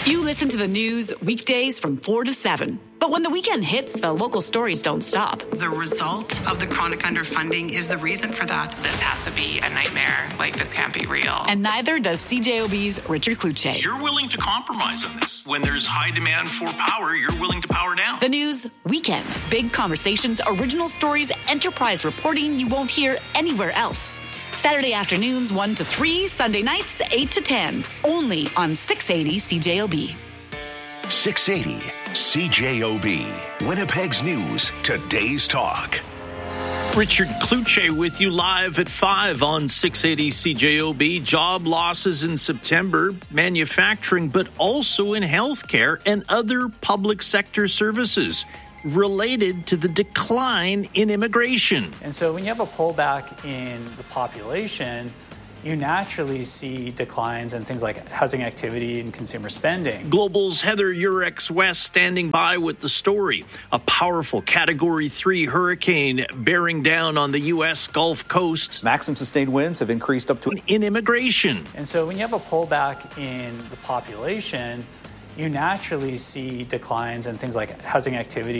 You listen to the news weekdays from 4 to 7. But when the weekend hits, the local stories don't stop. The result of the chronic underfunding is the reason for that. This has to be a nightmare. Like, this can't be real. And neither does CJOB's Richard Kluche. You're willing to compromise on this. When there's high demand for power, you're willing to power down. The news weekend. Big conversations, original stories, enterprise reporting you won't hear anywhere else. Saturday afternoons 1 to 3, Sunday nights 8 to 10. Only on 680 CJOB. 680 CJOB. Winnipeg's news, today's talk. Richard Kluche with you live at 5 on 680 CJOB. Job losses in September, manufacturing, but also in healthcare and other public sector services related to the decline in immigration. And so when you have a pullback in the population, you naturally see declines in things like housing activity and consumer spending. Global's Heather Yurex-West standing by with the story. A powerful Category 3 hurricane bearing down on the U.S. Gulf Coast. Maximum sustained winds have increased up to... In immigration. And so when you have a pullback in the population, you naturally see declines in things like housing activity